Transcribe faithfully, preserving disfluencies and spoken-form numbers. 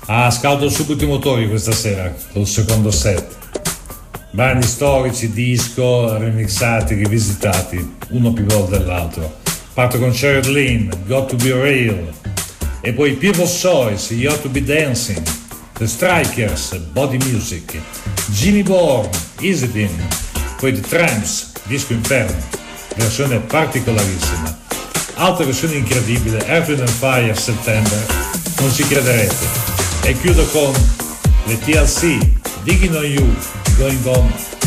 Ah, scaldo subito i motori questa sera, col secondo set. Brani storici, disco, remixati, rivisitati, uno più bello dell'altro. Parto con Jared Lynn, Got to Be Real. E poi People's Choice, You Ought to Be Dancing. The Strikers, Body Music. Jimmy Bourne, Easy Beam. Poi The Tramps, Disco Inferno. Versione particolarissima. Altra versione incredibile, Earth and Fire, Settembre. Non ci crederete. E chiudo con le T L C, Digging on You, Going On